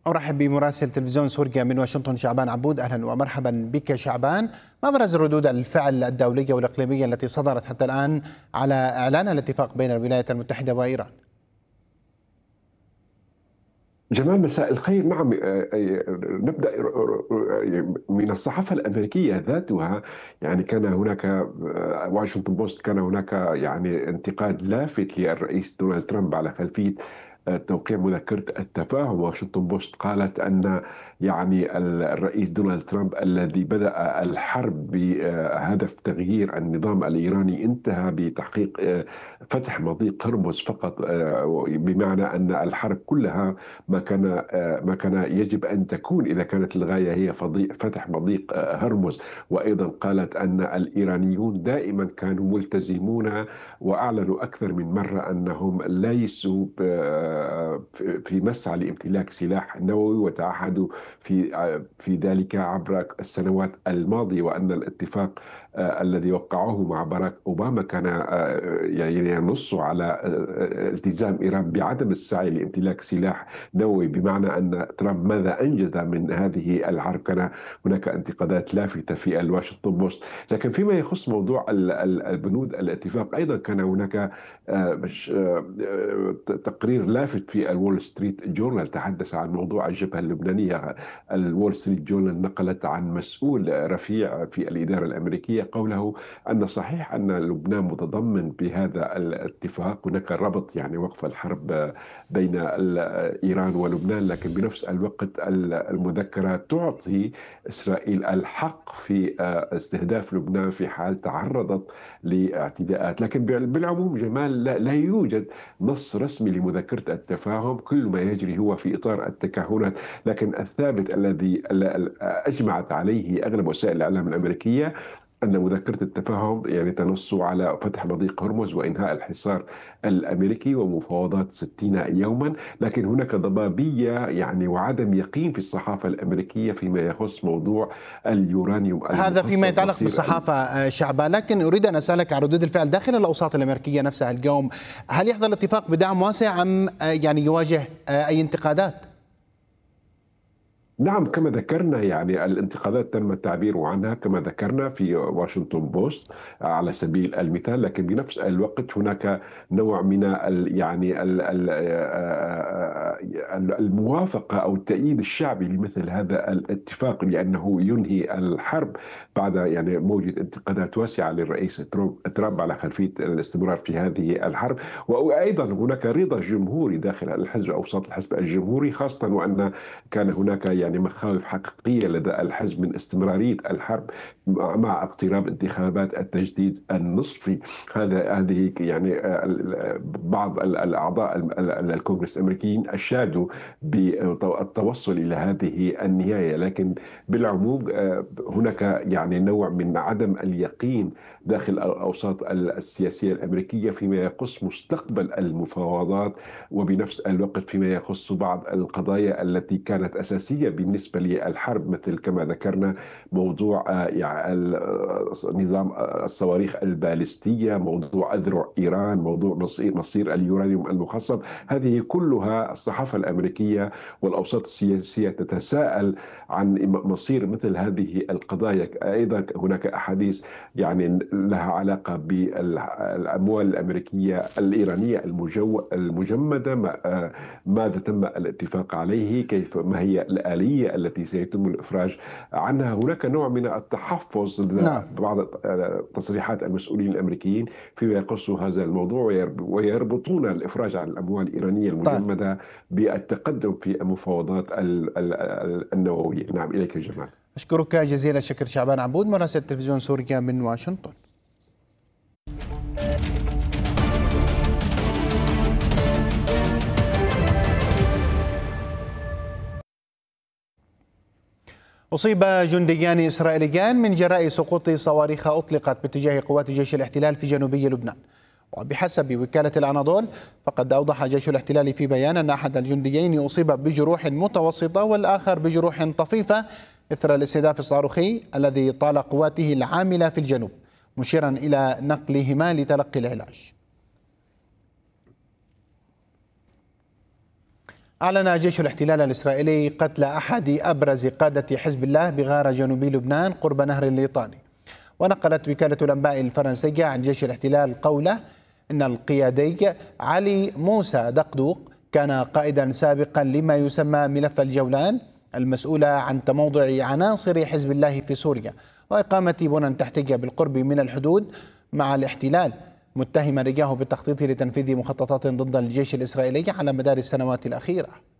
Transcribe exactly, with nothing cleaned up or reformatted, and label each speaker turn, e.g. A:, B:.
A: أرحب بمراسل تلفزيون سوريا من واشنطن شعبان عبود. أهلا ومرحبا بك شعبان. ما أبرز ردود الفعل الدولية والإقليمية التي صدرت حتى الآن على إعلان الاتفاق بين الولايات المتحدة وإيران؟
B: جمال، مساء الخير. نعم، نبدأ من الصحافة الأمريكية ذاتها. يعني كان هناك واشنطن بوست كان هناك يعني انتقاد لافت للرئيس دونالد ترامب على خلفية توقيع مذكرة التفاهم. واشنطن بوست قالت أن يعني الرئيس دونالد ترامب الذي بدأ الحرب بهدف تغيير النظام الإيراني انتهى بتحقيق فتح مضيق هرمز فقط، بمعنى أن الحرب كلها ما كان ما كان يجب أن تكون إذا كانت الغاية هي فتح مضيق هرمز. وأيضا قالت أن الإيرانيون دائما كانوا ملتزمون وأعلنوا أكثر من مرة أنهم ليسوا في مسعى لامتلاك سلاح نووي، وتعهدوا في في ذلك عبر السنوات الماضية، وأن الاتفاق الذي وقعوه مع باراك أوباما كان يعني ينص على التزام إيران بعدم السعي لامتلاك سلاح نووي، بمعنى أن ترامب ماذا أنجز من هذه الحرب؟ كان هناك انتقادات لافتة في الواشنطن بوست. لكن فيما يخص موضوع البنود الاتفاق، أيضا كان هناك تقرير لافت في الوول ستريت جورنال تحدث عن موضوع الجبهة اللبنانية. الوول ستريت جورنال نقلت عن مسؤول رفيع في الإدارة الأمريكية قوله أن صحيح أن لبنان متضمن بهذا الاتفاق، هناك ربط يعني وقف الحرب بين إيران ولبنان، لكن بنفس الوقت المذكرة تعطي إسرائيل الحق في استهداف لبنان في حال تعرضت لاعتداءات. لكن بالعموم جمال لا يوجد نص رسمي لمذكرة التفاهم، كل ما يجري هو في إطار التكهنات. لكن الثابت الذي أجمعت عليه أغلب وسائل الإعلام الأمريكية أن مذكرة التفاهم يعني تنص على فتح مضيق هرمز وإنهاء الحصار الأمريكي ومفاوضات ستين يوما. لكن هناك ضبابية يعني وعدم يقين في الصحافة الأمريكية فيما يخص موضوع اليورانيوم.
A: هذا فيما يتعلق بالصحافة شعبان، لكن أريد أن أسألك عن ردود الفعل داخل الأوساط الأمريكية نفسها اليوم. هل يحظى الاتفاق بدعم واسع أم يعني يواجه أي انتقادات؟
B: نعم، كما ذكرنا يعني الانتقادات تم التعبير عنها كما ذكرنا في واشنطن بوست على سبيل المثال. لكن بنفس الوقت هناك نوع من ال يعني ال الموافقة أو التأييد الشعبي لمثل هذا الاتفاق، لأنه ينهي الحرب بعد يعني موجة انتقادات واسعة للرئيس ترامب على خلفية الاستمرار في هذه الحرب. وأيضا هناك رضا جمهوري داخل الحزب أوساط الحزب الجمهوري، خاصة وأن كان هناك يعني يعني مخاوف حقيقية لدى الحزب من استمرارية الحرب مع اقتراب انتخابات التجديد النصفي. هذا هذه يعني بعض الأعضاء الكونغرس الأمريكيين أشادوا بالتوصل إلى هذه النهاية. لكن بالعموم هناك يعني نوع من عدم اليقين داخل الأوساط السياسية الأمريكية فيما يخص مستقبل المفاوضات، وبنفس الوقت فيما يخص بعض القضايا التي كانت أساسية بالنسبة للحرب، مثل كما ذكرنا موضوع يعني نظام الصواريخ البالستية، موضوع أذرع إيران، موضوع مصير, مصير اليورانيوم المخصب. هذه كلها الصحافة الأمريكية والأوساط السياسية تتساءل عن مصير مثل هذه القضايا. أيضا هناك أحاديث يعني لها علاقة بالأموال الأمريكية الإيرانية المجمدة، ماذا تم الاتفاق عليه، كيف ما هي الآلية التي سيتم الإفراج عنها. هناك نوع من التحفظ لدى بعض تصريحات المسؤولين الأمريكيين فيما يخص هذا الموضوع، ويربطون الإفراج عن الأموال الإيرانية المجمدة طيب. بالتقدم في المفاوضات النووية. نعم، إليك جمال.
A: أشكرك جزيل الشكر شعبان عبود، مراسل تلفزيون سوريا من واشنطن. أصيب جنديان إسرائيليان من جراء سقوط صواريخ أطلقت باتجاه قوات جيش الاحتلال في جنوبي لبنان. وبحسب وكالة الأناضول فقد أوضح جيش الاحتلال في بيان أن أحد الجنديين أصيب بجروح متوسطة والآخر بجروح طفيفة إثر الاستهداف الصاروخي الذي طال قواته العاملة في الجنوب، مشيرا إلى نقلهما لتلقي العلاج. أعلن جيش الاحتلال الإسرائيلي قتل أحد أبرز قادة حزب الله بغارة جنوبي لبنان قرب نهر الليطاني. ونقلت وكالة الأنباء الفرنسية عن جيش الاحتلال قوله إن القيادي علي موسى دقدوق كان قائدا سابقا لما يسمى ملف الجولان المسؤولة عن تموضع عناصر حزب الله في سوريا وإقامة بنى تحتية بالقرب من الحدود مع الاحتلال، متهما إياه بالتخطيط لتنفيذ مخططات ضد الجيش الإسرائيلي على مدار السنوات الأخيرة.